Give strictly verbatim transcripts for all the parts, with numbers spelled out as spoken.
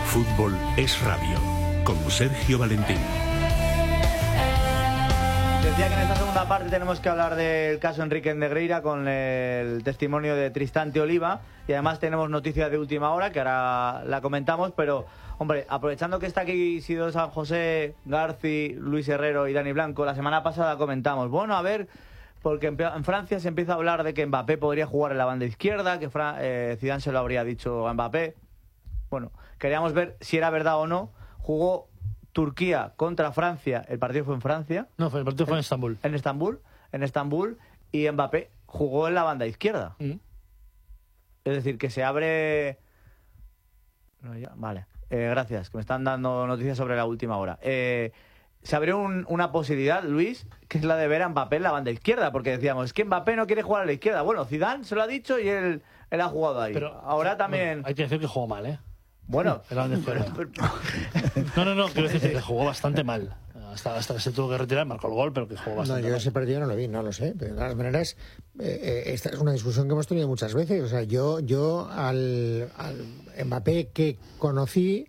Fútbol es radio, con Sergio Valentín. Decía que en esta segunda parte tenemos que hablar del caso Enrique Negreira con el testimonio de Tristante Oliva, y además tenemos noticias de última hora que ahora la comentamos, pero hombre, aprovechando que está aquí Isidro San José, Garci, Luis Herrero y Dani Blanco, la semana pasada comentamos, bueno, a ver, porque en Francia se empieza a hablar de que Mbappé podría jugar en la banda izquierda, que Fra eh, Zidane se lo habría dicho a Mbappé. Bueno, queríamos ver si era verdad o no. Jugó Turquía contra Francia, el partido fue en Francia. No, el partido fue en Estambul. En Estambul, en Estambul, y Mbappé jugó en la banda izquierda. Mm. Es decir, que se abre... No, ya, vale, eh, gracias, que me están dando noticias sobre la última hora. Eh, se abrió un, una posibilidad, Luis, que es la de ver a Mbappé en la banda izquierda, porque decíamos, es que Mbappé no quiere jugar a la izquierda. Bueno, Zidane se lo ha dicho y él, él ha jugado ahí. Pero ahora también... Bueno, hay que decir que jugó mal, ¿eh? Bueno, no, no, no, quiero decir que jugó bastante mal. Hasta, hasta que se tuvo que retirar, marcó el gol, pero que jugó bastante mal. No, yo mal. ese partido no lo vi, no lo sé. Pero de todas maneras, eh, eh, esta es una discusión que hemos tenido muchas veces. O sea, yo, yo al, al Mbappé que conocí,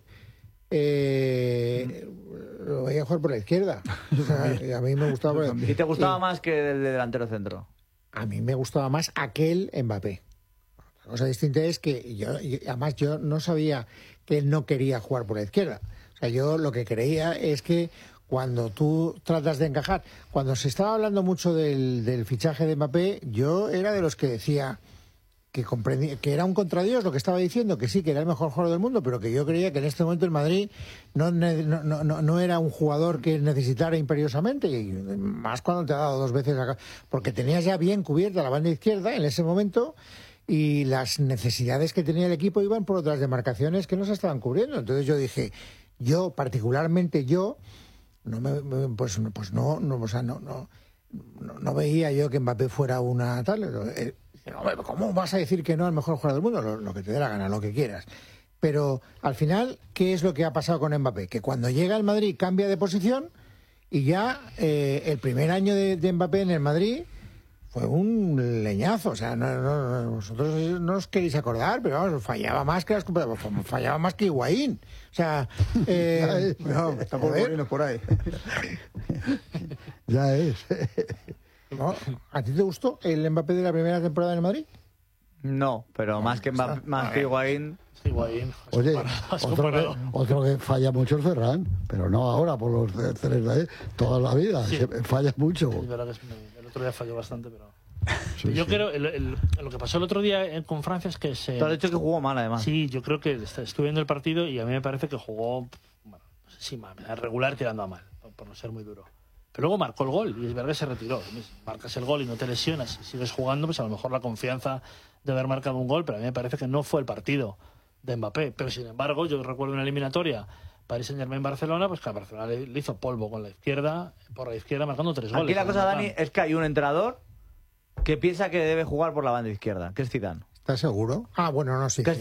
eh, lo veía jugar por la izquierda. O sea, y a mí me gustaba. Por el... ¿Y te gustaba y... más que el de delantero centro? A mí me gustaba más aquel Mbappé. La cosa distinta es que yo, y además yo no sabía que él no quería jugar por la izquierda. O sea, yo lo que creía es que cuando tú tratas de encajar, cuando se estaba hablando mucho del, del fichaje de Mbappé, yo era de los que decía que comprendía, que era un contradios lo que estaba diciendo, que sí, que era el mejor jugador del mundo, pero que yo creía que en este momento el Madrid no, no, no, no era un jugador que necesitara imperiosamente, y más cuando te ha dado dos veces acá, porque tenías ya bien cubierta la banda izquierda en ese momento, y las necesidades que tenía el equipo iban por otras demarcaciones que no se estaban cubriendo. Entonces yo dije, yo particularmente yo, no me, pues, pues no, no, o sea, no, no, no, no veía yo que Mbappé fuera una tal. Eh, ¿Cómo vas a decir que no al mejor jugador del mundo? Lo, lo que te dé la gana, lo que quieras. Pero al final, ¿qué es lo que ha pasado con Mbappé? Que cuando llega al Madrid cambia de posición y ya eh, el primer año de, de Mbappé en el Madrid fue un leñazo. O sea, no, no, no, vosotros no os queréis acordar, pero vamos, fallaba más que las, fallaba más que Higuaín. O sea, eh, no, estamos poniendo por ahí. Ya es. ¿No? ¿A ti te gustó el Mbappé de la primera temporada en el Madrid? No, pero no, más que Mbappé, más que Higuaín. Higuaín. Oye, otro que, otro que falla mucho es Ferran, pero no ahora por los tres de toda la vida. Sí. Se falla mucho. Es verdad que es, el otro día falló bastante, pero... Sí, yo sí. creo, el, el, lo que pasó el otro día con Francia es que se... Te has dicho que jugó mal, además. Sí, yo creo que estuve viendo el partido y a mí me parece que jugó, bueno, no sé si mal, regular tirando a mal, por no ser muy duro. Pero luego marcó el gol y es verdad que se retiró. Marcas el gol y no te lesionas y sigues jugando, pues a lo mejor la confianza de haber marcado un gol, pero a mí me parece que no fue el partido de Mbappé. Pero sin embargo, yo recuerdo una eliminatoria Paris Saint-Germain-Barcelona, pues que a Barcelona le, le hizo polvo con la izquierda, por la izquierda marcando tres goles. Aquí la cosa, Dani, es que hay un entrenador que piensa que debe jugar por la banda izquierda, que es Zidane. ¿Estás seguro? Ah, bueno, no, sí.